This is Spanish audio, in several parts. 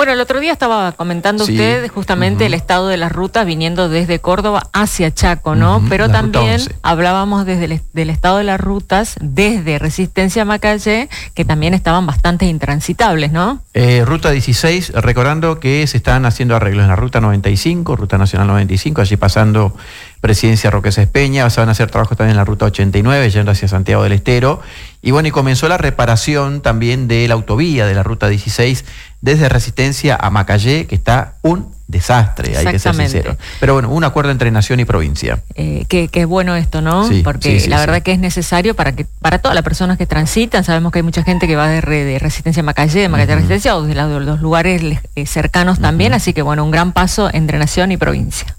Bueno, el otro día estaba comentando usted justamente el estado de las rutas viniendo desde Córdoba hacia Chaco, ¿no? Pero también hablábamos del estado de las rutas desde Resistencia a Macayé, que también estaban bastante intransitables, ¿no? Ruta 16, recordando que se están haciendo arreglos en la Ruta 95, Ruta Nacional 95, allí pasando Presidencia Roque Sespeña, se van a hacer trabajos también en la Ruta 89, yendo hacia Santiago del Estero, y bueno, y comenzó la reparación también de la autovía de la Ruta 16 desde Resistencia a Macayé, que está un desastre, hay que ser sincero. Pero bueno, un acuerdo entre nación y provincia. Qué bueno esto, ¿no? Sí, porque la verdad que es necesario para todas las personas que transitan. Sabemos que hay mucha gente que va de Resistencia a Macayé, de Macayé a Resistencia, o de los lugares cercanos también, así que bueno, un gran paso entre nación y provincia.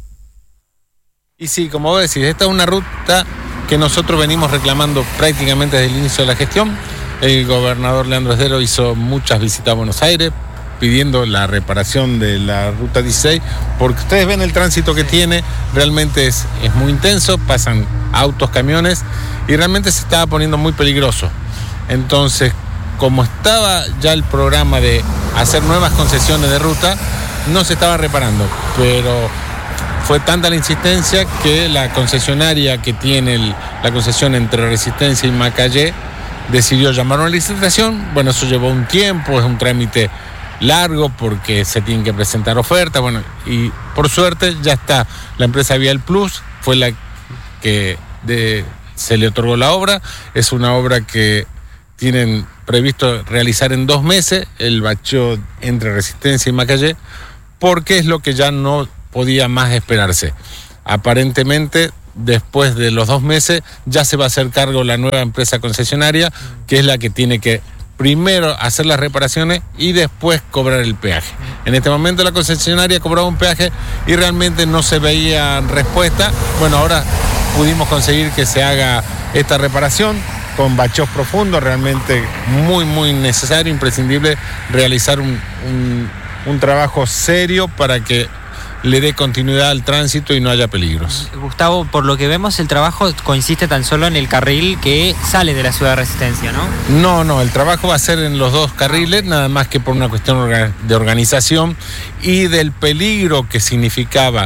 Y sí, como vos decís, esta es una ruta que nosotros venimos reclamando prácticamente desde el inicio de la gestión. El gobernador Leandro Esdero hizo muchas visitas a Buenos Aires pidiendo la reparación de la Ruta 16, porque ustedes ven el tránsito que tiene, realmente es muy intenso, pasan autos, camiones, y realmente se estaba poniendo muy peligroso. Entonces, como estaba ya el programa de hacer nuevas concesiones de ruta, no se estaba reparando, pero fue tanta la insistencia que la concesionaria que tiene la concesión entre Resistencia y Macayé decidió llamar a una licitación. Bueno, eso llevó un tiempo, es un trámite largo porque se tienen que presentar ofertas, bueno, y por suerte ya está. La empresa Vial Plus fue la que se le otorgó la obra. Es una obra que tienen previsto realizar en 2 meses, el bacheo entre Resistencia y Macayé, porque es lo que ya no podía más esperarse. Aparentemente, después de los 2 meses, ya se va a hacer cargo la nueva empresa concesionaria, que es la que tiene que primero hacer las reparaciones y después cobrar el peaje. En este momento la concesionaria cobraba un peaje y realmente no se veía respuesta. Bueno, ahora pudimos conseguir que se haga esta reparación con bacheos profundos, realmente muy necesario, imprescindible realizar un trabajo serio para que le dé continuidad al tránsito y no haya peligros. Gustavo, por lo que vemos, el trabajo consiste tan solo en el carril que sale de la ciudad de Resistencia, ¿no? No, el trabajo va a ser en los 2 carriles, nada más que por una cuestión de organización y del peligro que significaba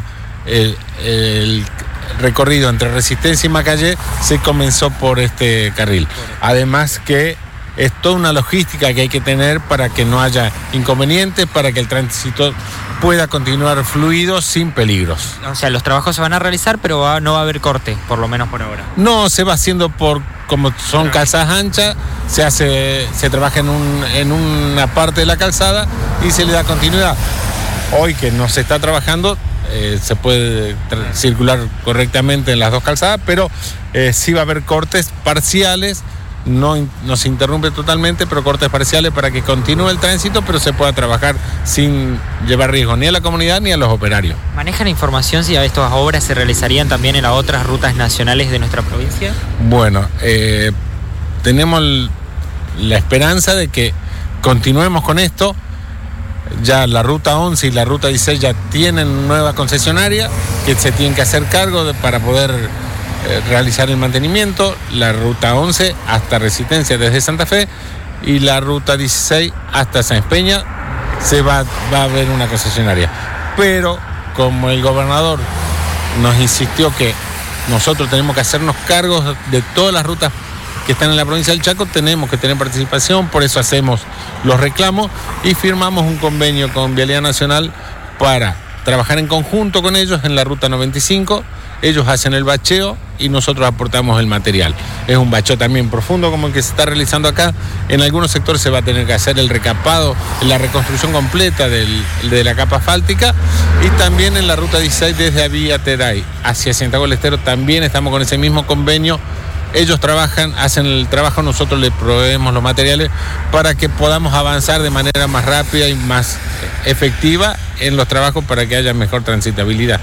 el recorrido entre Resistencia y Macayé, se comenzó por este carril. Además que es toda una logística que hay que tener para que no haya inconvenientes, para que el tránsito pueda continuar fluido sin peligros. O sea, los trabajos se van a realizar, pero no va a haber corte, por lo menos por ahora. No, se va haciendo como son calzadas anchas, se trabaja en una parte de la calzada y se le da continuidad. Hoy que no se está trabajando, se puede circular correctamente en las 2 calzadas, pero sí va a haber cortes parciales. No se interrumpe totalmente, pero cortes parciales para que continúe el tránsito, pero se pueda trabajar sin llevar riesgo ni a la comunidad ni a los operarios. ¿Manejan información si estas obras se realizarían también en las otras rutas nacionales de nuestra provincia? Bueno, tenemos la esperanza de que continuemos con esto. Ya la Ruta 11 y la Ruta 16 ya tienen nueva concesionaria que se tienen que hacer cargo para poder realizar el mantenimiento. La Ruta 11 hasta Resistencia desde Santa Fe y la Ruta 16 hasta San Peña va a haber una concesionaria. Pero como el gobernador nos insistió que nosotros tenemos que hacernos cargos de todas las rutas que están en la provincia del Chaco, tenemos que tener participación, por eso hacemos los reclamos y firmamos un convenio con Vialidad Nacional para trabajar en conjunto con ellos en la Ruta 95. Ellos hacen el bacheo y nosotros aportamos el material. Es un bacheo también profundo como el que se está realizando acá. En algunos sectores se va a tener que hacer el recapado, la reconstrucción completa de la capa asfáltica, y también en la Ruta 16 desde Avía Teday hacia Santiago del Estero también estamos con ese mismo convenio. Ellos trabajan, hacen el trabajo, nosotros les proveemos los materiales para que podamos avanzar de manera más rápida y más efectiva en los trabajos para que haya mejor transitabilidad.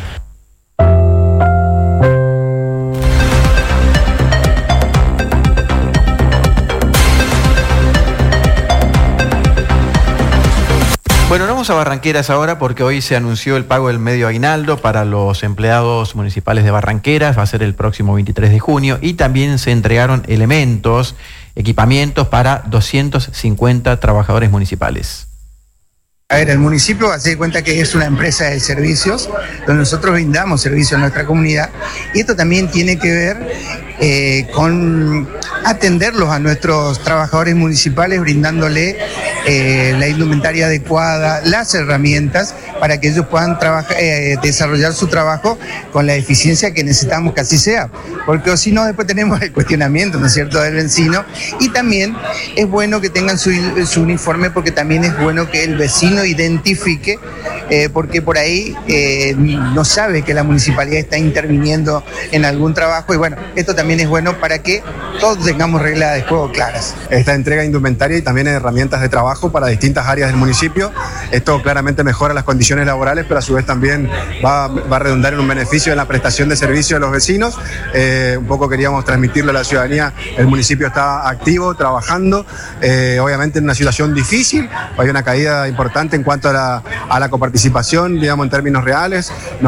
Bueno, vamos a Barranqueras ahora porque hoy se anunció el pago del medio aguinaldo para los empleados municipales de Barranqueras, va a ser el próximo 23 de junio, y también se entregaron equipamientos para 250 trabajadores municipales. A ver, el municipio hace de cuenta que es una empresa de servicios donde nosotros brindamos servicios a nuestra comunidad, y esto también tiene que ver con atenderlos a nuestros trabajadores municipales, brindándole la indumentaria adecuada, las herramientas para que ellos puedan desarrollar su trabajo con la eficiencia que necesitamos que así sea, porque si no después tenemos el cuestionamiento, ¿no es cierto?, del vecino. Y también es bueno que tengan su uniforme, porque también es bueno que el vecino identifique, porque por ahí no sabe que la municipalidad está interviniendo en algún trabajo, y bueno, esto también es bueno para que todos tengamos reglas de juego claras. Esta entrega de indumentaria y también herramientas de trabajo para distintas áreas del municipio, esto claramente mejora las condiciones laborales, pero a su vez también va a redundar en un beneficio en la prestación de servicios de los vecinos. Un poco queríamos transmitirle a la ciudadanía, el municipio está activo, trabajando, obviamente en una situación difícil, hay una caída importante en cuanto a la coparticipación, digamos, en términos reales,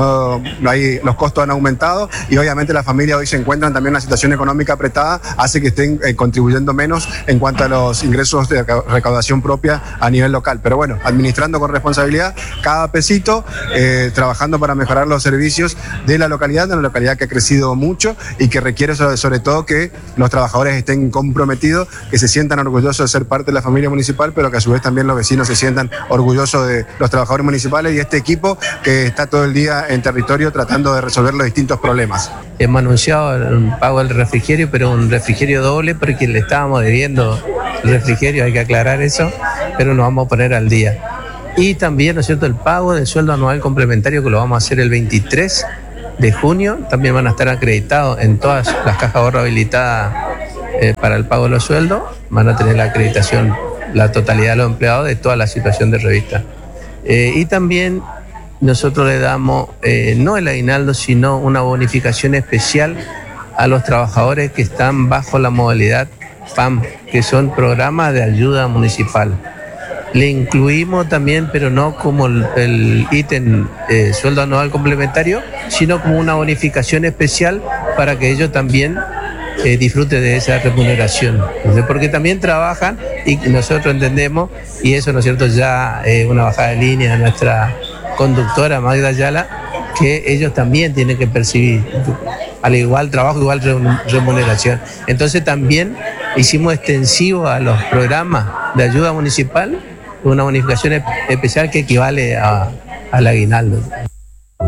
los costos han aumentado, y obviamente las familias hoy se encuentran también en una situación económica apretada, hace que estén contribuyendo menos en cuanto a los ingresos de recaudación propia a nivel local. Pero bueno, administrando con responsabilidad cada pesito, trabajando para mejorar los servicios de la localidad, una localidad que ha crecido mucho y que requiere sobre todo que los trabajadores estén comprometidos, que se sientan orgullosos de ser parte de la familia municipal, pero que a su vez también los vecinos se sientan orgullosos de los trabajadores municipales y este equipo que está todo el día en territorio tratando de resolver los distintos problemas. Hemos anunciado un pago del refrigerio, pero un refrigerio doble porque le estábamos debiendo el refrigerio, hay que aclarar eso, pero nos vamos a poner al día. Y también, ¿no es cierto?, el pago del sueldo anual complementario, que lo vamos a hacer el 23 de junio, también van a estar acreditados en todas las cajas de ahorro habilitadas para el pago de los sueldos, van a tener la acreditación, la totalidad de los empleados de toda la situación de revista. Y también nosotros le damos, no el aguinaldo, sino una bonificación especial a los trabajadores que están bajo la modalidad PAM, que son programas de ayuda municipal. Le incluimos también, pero no como el ítem sueldo anual complementario, sino como una bonificación especial para que ellos también disfruten de esa remuneración. Porque también trabajan, y nosotros entendemos, y eso, ¿no es cierto?, ya una bajada de línea de nuestra conductora Magda Ayala, que ellos también tienen que percibir al igual trabajo, igual remuneración. Entonces también hicimos extensivo a los programas de ayuda municipal una bonificación especial que equivale al aguinaldo.